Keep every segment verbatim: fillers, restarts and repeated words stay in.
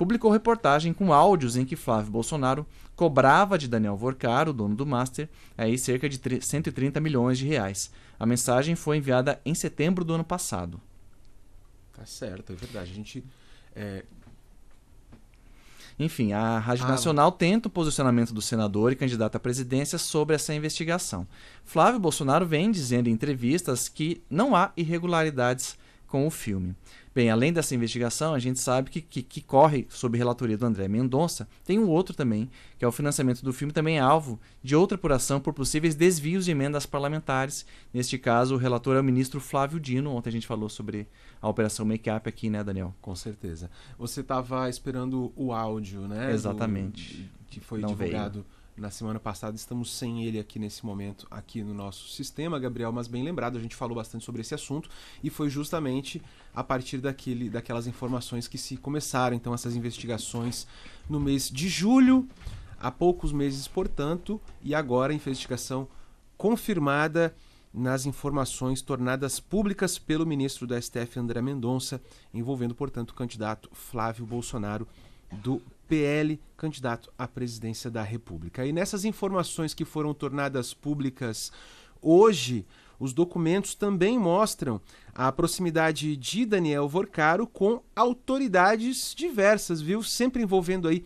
publicou reportagem com áudios em que Flávio Bolsonaro cobrava de Daniel Vorcaro, dono do Master, aí cerca de cento e trinta milhões de reais. A mensagem foi enviada em setembro do ano passado. Tá certo, é verdade. A gente... É... Enfim, a Rádio Ah, Nacional tenta o posicionamento do senador e candidato à presidência sobre essa investigação. Flávio Bolsonaro vem dizendo em entrevistas que não há irregularidades com o filme. Bem, além dessa investigação, a gente sabe que, que, que corre sob relatoria do André Mendonça. Tem um outro também, que é o financiamento do filme, também é alvo de outra apuração por possíveis desvios de emendas parlamentares. Neste caso, o relator é o ministro Flávio Dino. Ontem a gente falou sobre a Operação Make-up aqui, né, Daniel? Com certeza. Você estava esperando o áudio, né? Exatamente. Do, que foi Não divulgado veio. Na semana passada. Estamos sem ele aqui nesse momento, aqui no nosso sistema, Gabriel, mas bem lembrado, a gente falou bastante sobre esse assunto e foi justamente a partir daquele, daquelas informações que se começaram, então, essas investigações no mês de julho, há poucos meses, portanto, e agora a investigação confirmada nas informações tornadas públicas pelo ministro do S T F, André Mendonça, envolvendo, portanto, o candidato Flávio Bolsonaro, do P L, candidato à presidência da República. E nessas informações que foram tornadas públicas hoje, os documentos também mostram a proximidade de Daniel Vorcaro com autoridades diversas, viu? Sempre envolvendo aí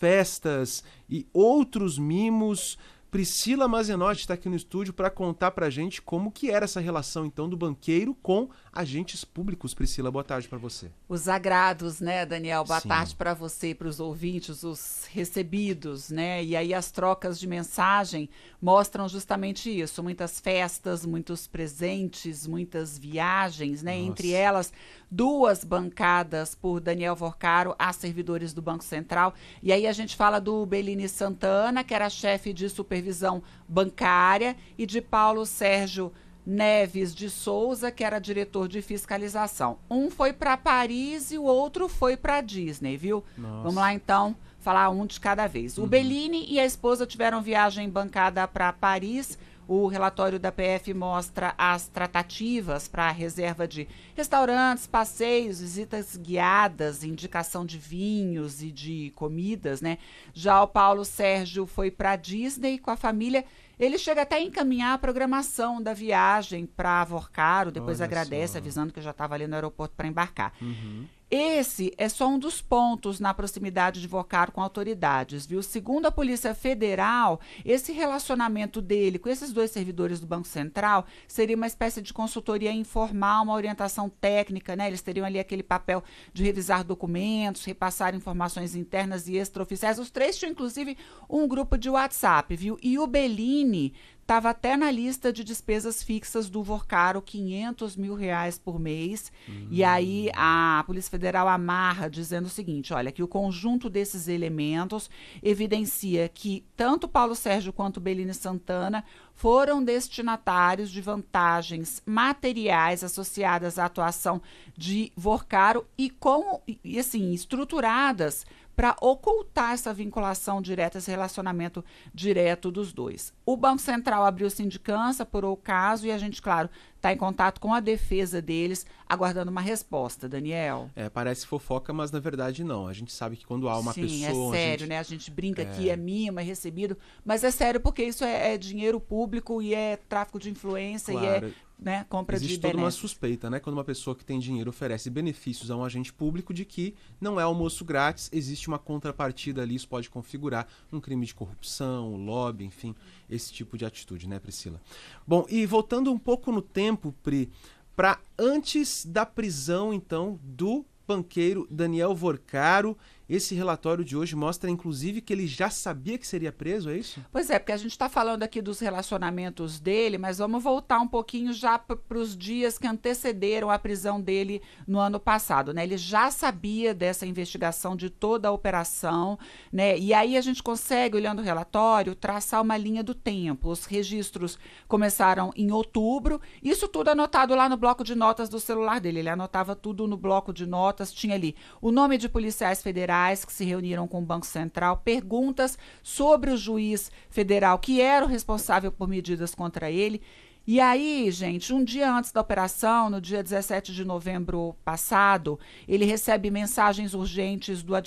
festas e outros mimos. Priscila Mazenotti está aqui no estúdio para contar para a gente como que era essa relação, então, do banqueiro com agentes públicos. Priscila, boa tarde para você. Os agrados, né, Daniel? Boa Sim. tarde para você e para os ouvintes, os recebidos, né? E aí as trocas de mensagem mostram justamente isso. Muitas festas, muitos presentes, muitas viagens, né? Nossa. Entre elas, duas bancadas por Daniel Vorcaro a servidores do Banco Central. E aí a gente fala do Bellini Santana, que era chefe de supervisão bancária, e de Paulo Sérgio Neves de Souza, que era diretor de fiscalização. Um foi para Paris e o outro foi para Disney, viu? Nossa. Vamos lá, então, falar um de cada vez. Uhum. O Bellini e a esposa tiveram viagem bancada para Paris. O relatório da P F mostra as tratativas para a reserva de restaurantes, passeios, visitas guiadas, indicação de vinhos e de comidas, né? Já o Paulo Sérgio foi para Disney com a família. Ele chega até a encaminhar a programação da viagem para Vorcaro, depois Olha agradece, só. avisando que eu já estava ali no aeroporto para embarcar. Uhum. Esse é só um dos pontos na proximidade de Vorcaro com autoridades, viu? Segundo a Polícia Federal, esse relacionamento dele com esses dois servidores do Banco Central seria uma espécie de consultoria informal, uma orientação técnica, né? Eles teriam ali aquele papel de revisar documentos, repassar informações internas e extraoficiais. Os três tinham, inclusive, um grupo de WhatsApp, viu? E o Bellini estava até na lista de despesas fixas do Vorcaro, quinhentos mil reais por mês. Hum. E aí a Polícia Federal amarra dizendo o seguinte, olha, que o conjunto desses elementos evidencia que tanto Paulo Sérgio quanto Bellini Santana foram destinatários de vantagens materiais associadas à atuação de Vorcaro e, com, e assim, estruturadas para ocultar essa vinculação direta, esse relacionamento direto dos dois. O Banco Central abriu sindicância, apurou o caso e a gente, claro, está em contato com a defesa deles, aguardando uma resposta, Daniel. É, parece fofoca, mas na verdade não. A gente sabe que quando há uma Sim, pessoa... é sério, a gente... né? A gente brinca é... que é mimo, é recebido, mas é sério porque isso é, é dinheiro público e é tráfico de influência Claro. e é... Né, compra Existe de toda uma benesses. suspeita, né? Quando uma pessoa que tem dinheiro oferece benefícios a um agente público de que não é almoço grátis, existe uma contrapartida ali, isso pode configurar um crime de corrupção, lobby, enfim, esse tipo de atitude, né, Priscila? Bom, e voltando um pouco no tempo, Pri, para antes da prisão, então, do banqueiro Daniel Vorcaro, esse relatório de hoje mostra, inclusive, que ele já sabia que seria preso, é isso? Pois é, porque a gente está falando aqui dos relacionamentos dele, mas vamos voltar um pouquinho já para os dias que antecederam a prisão dele no ano passado, né? Ele já sabia dessa investigação, de toda a operação, né? E aí a gente consegue, olhando o relatório, traçar uma linha do tempo. Os registros começaram em outubro, isso tudo anotado lá no bloco de notas do celular dele. Ele anotava tudo no bloco de notas, tinha ali o nome de policiais federais que se reuniram com o Banco Central, perguntas sobre o juiz federal que era o responsável por medidas contra ele. E aí, gente, um dia antes da operação, no dia dezessete de novembro passado, ele recebe mensagens urgentes do